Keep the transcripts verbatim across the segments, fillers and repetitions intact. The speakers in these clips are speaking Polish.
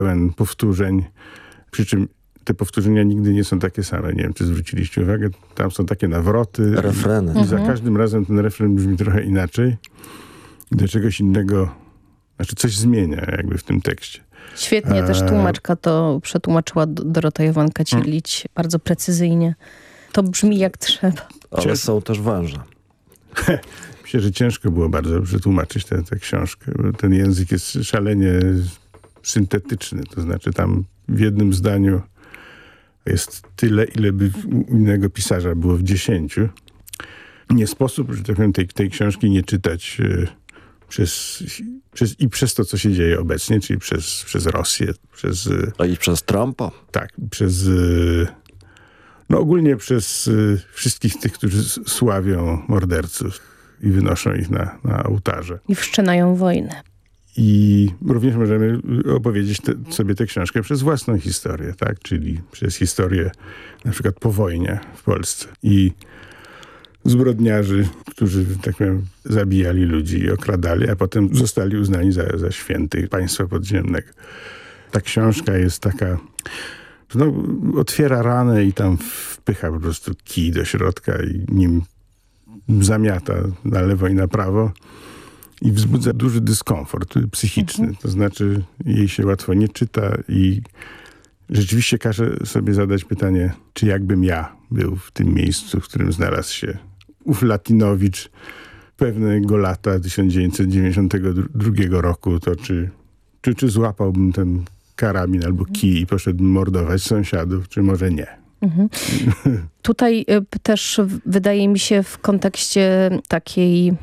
pełen powtórzeń, przy czym te powtórzenia nigdy nie są takie same. Nie wiem, czy zwróciliście uwagę, tam są takie nawroty. Refreny. I, i za każdym razem ten refren brzmi trochę inaczej. Do czegoś innego, znaczy coś zmienia jakby w tym tekście. Świetnie też tłumaczka to przetłumaczyła Dorota Jowanka-Cirlić bardzo precyzyjnie. To brzmi jak trzeba. Ale Cięż... są też węże. Myślę, że ciężko było bardzo przetłumaczyć tę, tę książkę, bo ten język jest szalenie syntetyczny. To znaczy tam w jednym zdaniu jest tyle, ile by u innego pisarza było w dziesięciu. Nie sposób, że tak powiem, tej, tej książki nie czytać y, przez, przez, i przez to, co się dzieje obecnie, czyli przez, przez Rosję, przez... Y, A i przez Trumpa? Tak, przez... Y, no ogólnie przez y, wszystkich tych, którzy sławią morderców i wynoszą ich na, na ołtarze. I wszczynają wojnę. I również możemy opowiedzieć te, sobie tę książkę przez własną historię, tak? Czyli przez historię na przykład po wojnie w Polsce. I zbrodniarzy, którzy, tak powiem, zabijali ludzi i okradali, a potem zostali uznani za, za świętych państwa podziemnego. Ta książka jest taka... No, otwiera ranę i tam wpycha po prostu kij do środka i nim zamiata na lewo i na prawo i wzbudza duży dyskomfort psychiczny. Mhm. To znaczy jej się łatwo nie czyta i rzeczywiście każe sobie zadać pytanie, czy jakbym ja był w tym miejscu, w którym znalazł się ów Latinowicz pewnego lata tysiąc dziewięćset dziewięćdziesiątego drugiego roku, to czy, czy, czy złapałbym ten karabin albo kij i poszedł mordować sąsiadów, czy może nie. Mhm. Tutaj y, też wydaje mi się w kontekście takiej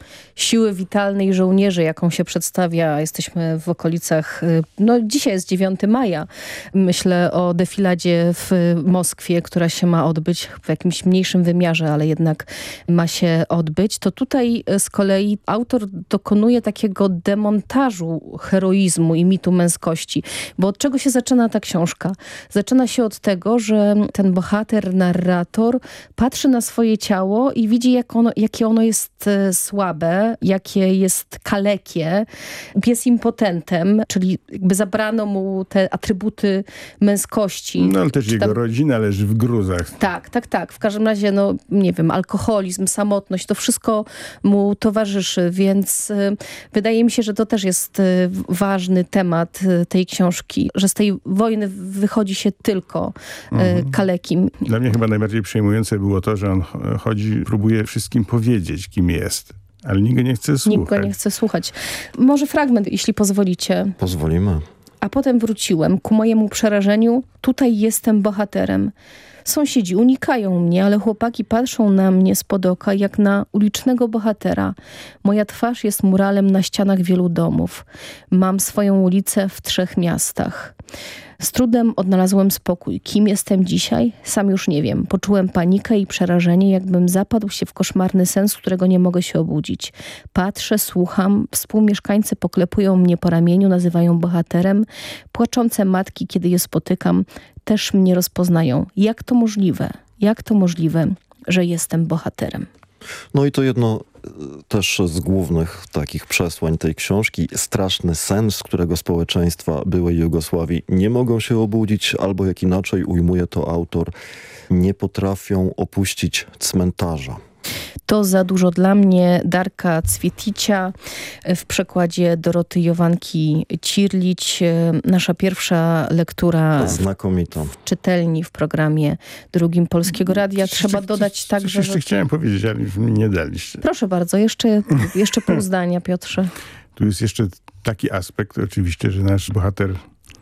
siły witalnej żołnierzy, jaką się przedstawia. Jesteśmy w okolicach, no dzisiaj jest dziewiątego maja. Myślę o defiladzie w Moskwie, która się ma odbyć w jakimś mniejszym wymiarze, ale jednak ma się odbyć. To tutaj z kolei autor dokonuje takiego demontażu heroizmu i mitu męskości. Bo od czego się zaczyna ta książka? Zaczyna się od tego, że ten bohater, narrator patrzy na swoje ciało i widzi, jak ono, jakie ono jest słabe, jakie jest kalekie, jest impotentem, czyli jakby zabrano mu te atrybuty męskości. No ale też jego tam... rodzina leży w gruzach. Tak, tak, tak. W każdym razie, no nie wiem, alkoholizm, samotność, to wszystko mu towarzyszy, więc y, wydaje mi się, że to też jest y, ważny temat y, tej książki, że z tej wojny wychodzi się tylko y, mhm. kalekim. Dla mnie chyba najbardziej przejmujące było to, że on chodzi, próbuje wszystkim powiedzieć, kim jest. Ale nikt go nie chce słuchać. Nikt go nie chce słuchać. Może fragment, jeśli pozwolicie. Pozwolimy. A potem wróciłem. Ku mojemu przerażeniu, tutaj jestem bohaterem. Sąsiedzi unikają mnie, ale chłopaki patrzą na mnie spod oka jak na ulicznego bohatera. Moja twarz jest muralem na ścianach wielu domów. Mam swoją ulicę w trzech miastach. Z trudem odnalazłem spokój. Kim jestem dzisiaj? Sam już nie wiem. Poczułem panikę i przerażenie, jakbym zapadł się w koszmarny sen, z którego nie mogę się obudzić. Patrzę, słucham. Współmieszkańcy poklepują mnie po ramieniu, nazywają bohaterem. Płaczące matki, kiedy je spotykam, też mnie rozpoznają. Jak to możliwe? Jak to możliwe, że jestem bohaterem? No i to jedno też z głównych takich przesłań tej książki. Straszny sen, z którego społeczeństwa byłej Jugosławii nie mogą się obudzić, albo jak inaczej ujmuje to autor, nie potrafią opuścić cmentarza. To za dużo dla mnie. Darka Cwieticia w przekładzie Doroty Jowanki-Cirlić. Nasza pierwsza lektura znakomita w czytelni w programie drugim Polskiego Radia. Trzeba dodać także... Coś jeszcze że... chciałem powiedzieć, ale już mi nie daliście. Proszę bardzo, jeszcze, jeszcze pół zdania, Piotrze. Tu jest jeszcze taki aspekt oczywiście, że nasz bohater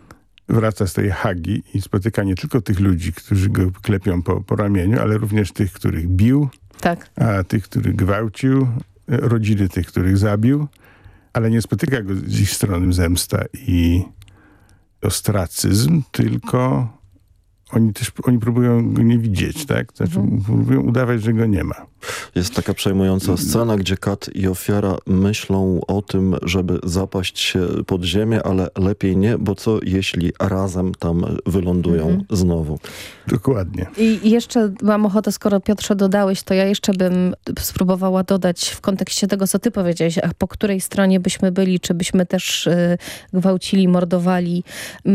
wraca z tej Hagi i spotyka nie tylko tych ludzi, którzy go klepią po, po ramieniu, ale również tych, których bił, tak. a tych, których gwałcił, rodziny tych, których zabił, ale nie spotyka go z ich strony zemsta i ostracyzm, tylko oni też oni próbują go nie widzieć, tak? Znaczy, mhm. próbują udawać, że go nie ma. Jest taka przejmująca scena, gdzie kat i ofiara myślą o tym, żeby zapaść się pod ziemię, ale lepiej nie, bo co jeśli razem tam wylądują mhm. znowu. Dokładnie. I jeszcze mam ochotę, skoro Piotrze dodałeś, to ja jeszcze bym spróbowała dodać w kontekście tego, co ty powiedziałeś, a po której stronie byśmy byli, czy byśmy też y, gwałcili, mordowali.